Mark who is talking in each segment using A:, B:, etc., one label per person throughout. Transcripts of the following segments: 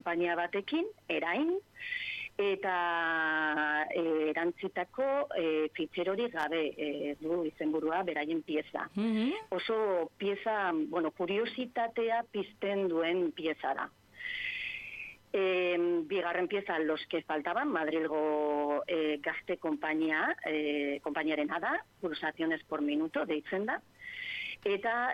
A: konpainia batekin, Erain, eta erantzitako fitxerori gabe du izenburua beraien pieza. Oso pieza, kuriositatea pizten duen pieza da. Bigarren pieza, Los que faltaban, Madrilgo gazte konpainiarena da, pulsaciones por minuto, deitzen da. Eta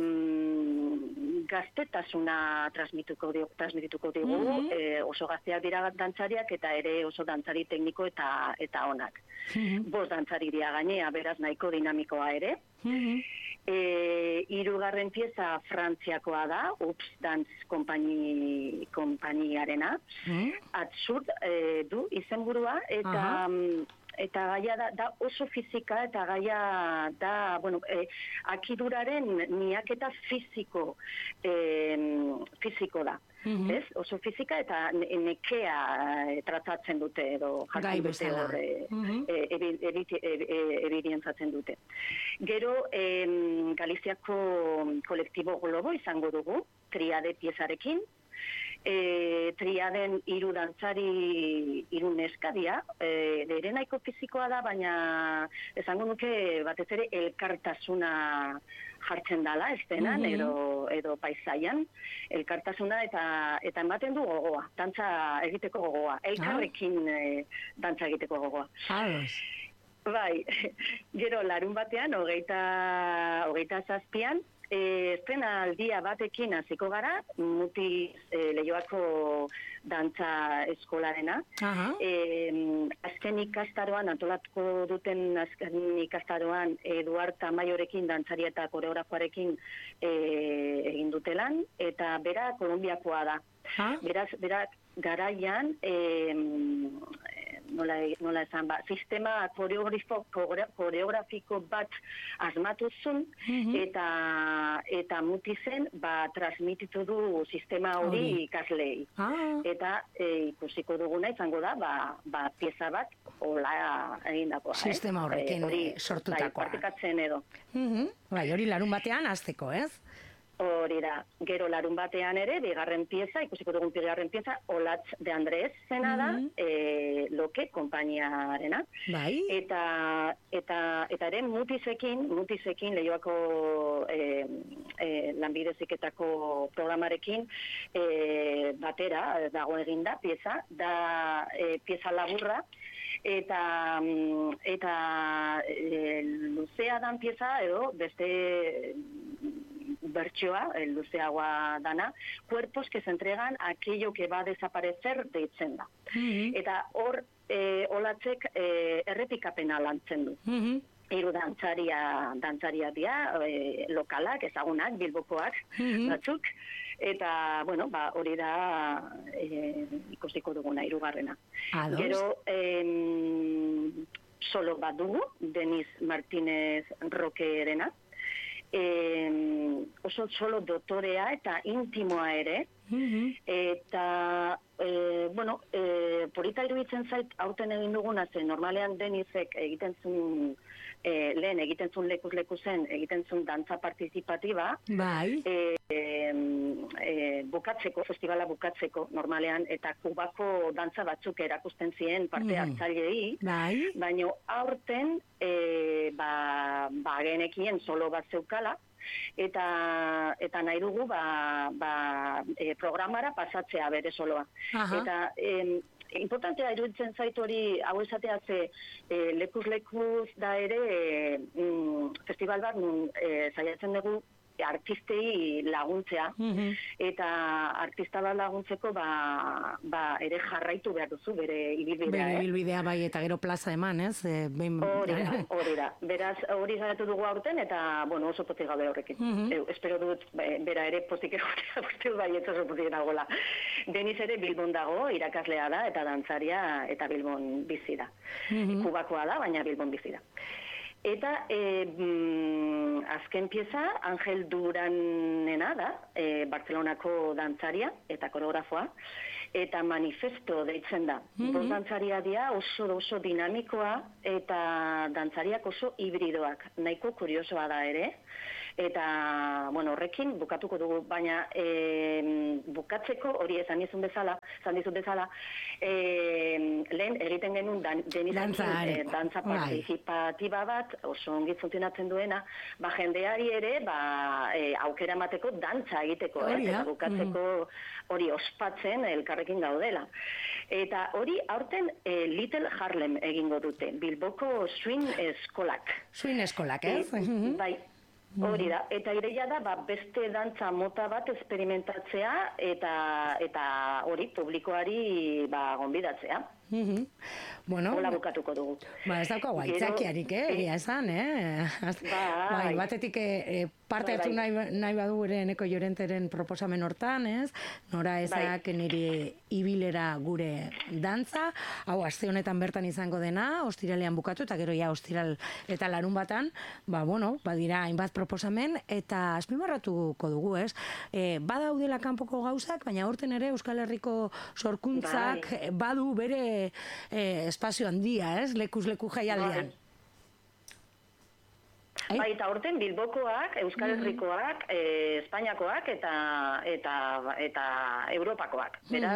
A: gaztetasuna transmituko digu, oso gazteak dira dantzariak eta ere oso dantzari tekniko eta onak. Bost dantzari dira gainea, beraz nahiko dinamikoa ere. Hirugarren pieza Frantziakoa da, Ups Dance konpainiarena. Atzurt du izenburua eta gaia da oso fizika eta gaia da, akiduraren miaketa fiziko da. Oso fizika eta nekea tratatzen dute edo jartzen dute hor evidentzatzen dute. Gero Galiziako kolektibo Globo izango dugu, Triade piezarekin. Triaden 3 dantzari 3 neskadia, ere nahiko fizikoa da, baina esango nuke batez ere elkartasuna jartzen dala estenan edo paisaian, elkartasuna eta ematen du gogoa, dantza egiteko gogoa, elkarrekin dantza egiteko gogoa. Bai, gero larun batean, 27an, estrena-aldia batekin hasiko gara, Mutiz Leioako dantza eskolarena. Azken ikastaroan, antolatuko duten azken ikastaroan, Eduard Tamayorekin dantzaria eta koreografoarekin egin dutelan, eta bera Kolombiakoa da. Beraz, garaian, nola esan, sistema koreografiko bat asmatuzun eta Mutizen transmititu du sistema hori ikaslei. Eta ikusiko duguna izango da, pieza bat hola egindakoa.
B: Sistema horrekin sortutakoa.
A: Partikatzen edo.
B: Hori larun batean hasteko, ez?
A: Hori da, gero larun batean ere, bigarren pieza, ikusiko dugun bigarren pieza, Olatz de Andrés zena da, Loke konpainiarena. Eta ere Mutizekin Leioako lanbide heziketako programarekin batera dago eginda pieza, da pieza laburra, eta luzea dan pieza edo beste bertsioa, luzeagoa dana, cuerpos que se entregan a aquello que va a desaparecer deitzen da. Eta hor Olatzek errepikapena lantzen du. Hiru dantzaria dira, lokalak, ezagunak, bilbokoak, batzuk, eta, hori da ikusiko duguna, hirugarrena. Gero, solo bat dugu, Denis Martínez Roquerena, oso solo dotorea eta intimoa ere, eta polita iruditzen zait aurten egin duguna zen, normalean Denisek egiten zuen lekuz zen, egiten zuen dantza partizipatiba, festivala bukatzeko, normalean, eta Kubako dantza batzuk erakusten ziren parte hartzailei, baina aurten genekien solo bat zeukala, eta nahi dugu programara pasatzea bere soloa. Eta importantea iruditzen zait hori hau esatea ze lekuz da ere festival bat saiatzen dugu artistei laguntzea, eta artista bat laguntzeko ere jarraitu behar duzu bere ibilbidea.
B: Bere ibilbidea bai, eta gero plaza eman, ez?
A: Hori da. Beraz, hori zaratu dugu aurten, eta oso pozik gaude horrekin. Espero dut, bera ere pozik egotea, bai, ez oso pozik dagoela. Deniz ere Bilbon dago, irakaslea da, eta dantzaria, eta Bilbon bizi da. Kubakoa da, baina Bilbon bizi da. Eta azken pieza, Angel Duranena da, Barcelonako dantzaria eta koreografoa, eta manifesto deitzen da. Bost dantzaria dira oso dinamikoa eta dantzariak oso hibridoak. Nahiko kuriosoa da ere, Eta, bueno, horrekin bukatuko dugu, baina bukatzeko hori esan dizun bezala, lehen egiten genuen dantza partizipatiba bat, oso ongi funtzionatzen duena, jendeari ere aukera emateko dantza egiteko, eta bukatzeko hori ospatzen elkarrekin daudela. Eta hori aurten Little Harlem egingo dute, Bilboko swing eskolak.
B: Swing eskolak, ez?
A: Bai. Hori da, eta ireia da beste dantza mota bat experimentatzea eta hori publikoari gonbidatzea.
B: Bueno,
A: hola bukatuko dugu.
B: Ez daukagu aitzakiarik, egia esan, Bai, batetik parte hartu nahi badu ere Eneko Llorenteren proposamen hortan, Nora ezak niri ibilera gure dantza, hau aste honetan bertan izango dena, ostiralean bukatu, eta gero ja ostiral eta larun batan, badira hainbat proposamen, eta azpimarratuko dugu, badaudela kanpoko gauzak, baina horten ere Euskal Herriko sorkuntzak badu bere espazio handia, lekuz leku jaialdian.
A: Eta horten Bilbokoak, Euskal Herrikoak, Espainiakoak eta Europakoak. Beraz,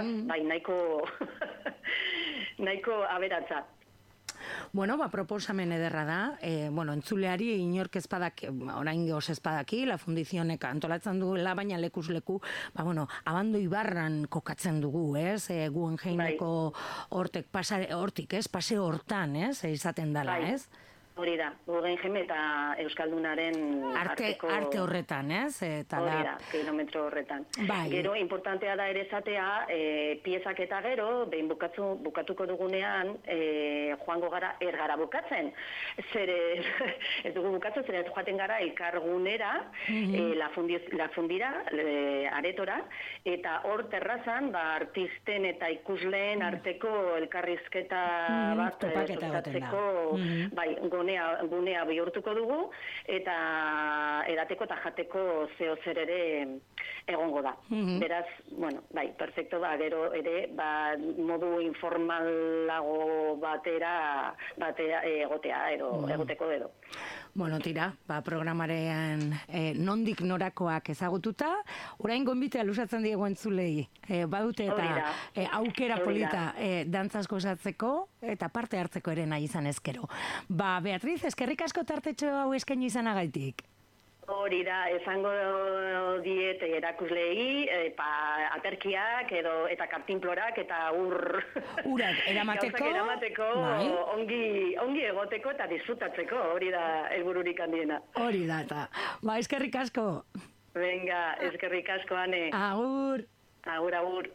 A: nahiko aberatza.
B: Bueno, proposamen ederra da, entzuleari inork orain goz ezpadaki, La Fundizionek antolatzen duela, baina lekuz leku, Abando Ibarran kokatzen dugu, Guggenheimeko hortik, paseo hortan, izaten dela,
A: Hori da, Guggenheim eta Euskaldunaren
B: arte horretan,
A: Hori da, kilometro horretan. Gero, importantea da ere esatea, piezak eta gero, behin bukatuko dugunean, joango gara ergara bukatzen. Ez dugu bukatzen, zer ez joaten gara elkargunera, la fundira, aretora, eta hor terrazan, artisten eta ikusleen arteko elkarrizketa bat sustatzeko, gunea bihurtuko dugu, eta edateko eta jateko zeo zer ere egongo da. Beraz, perfecto da, gero ere, modu informalago batera egotea, egoteko edo.
B: Tira, programaren nondik norakoak ezagututa, orain gonbitea lusatzen diegu entzulei, badute eta aukera polita dantzaz gozatzeko eta parte hartzeko ere nahi izan ezkero. Beatriz, eskerrik asko tartetxo hau eskaini izanagaitik.
A: Hori da, esango diet erakuslei, aterkiak eta kartinplorak eta
B: urak
A: eramateko, ongi egoteko eta disfrutatzeko, hori da helbururik handiena.
B: Hori da, eta eskerrik asko.
A: Venga, eskerrik asko, Ane.
B: Agur.
A: Agur.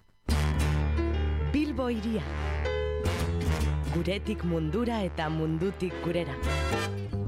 C: Bilbo hiria. Guretik mundura eta mundutik gurera.